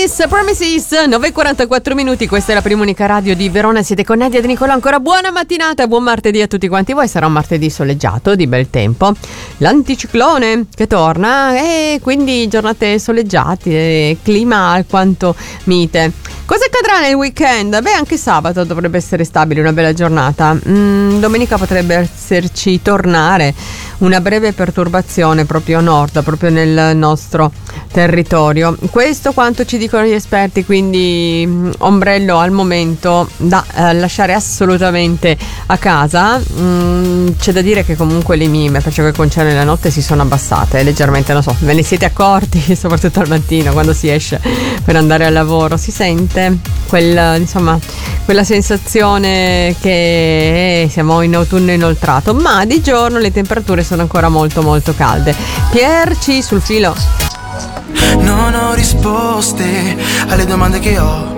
Promises, 9:44 minuti, questa è la prima unica radio di Verona, siete con Nadia De Nicolò, ancora buona mattinata, buon martedì a tutti quanti voi, sarà un martedì soleggiato, di bel tempo, l'anticiclone che torna e quindi giornate soleggiate, clima alquanto mite. Cosa accadrà nel weekend? Beh, anche sabato dovrebbe essere stabile, una bella giornata, domenica potrebbe esserci tornare una breve perturbazione proprio a nord, proprio nel nostro territorio. Questo quanto ci dicono gli esperti, quindi ombrello al momento da lasciare assolutamente a casa. C'è da dire che comunque le mime per ciò che concerne la notte si sono abbassate leggermente, non so, ve ne siete accorti, soprattutto al mattino quando si esce per andare al lavoro, si sente quella sensazione che siamo in autunno inoltrato, ma di giorno le temperature sono ancora molto molto calde. Pierci sul filo. Non ho risposte alle domande che ho,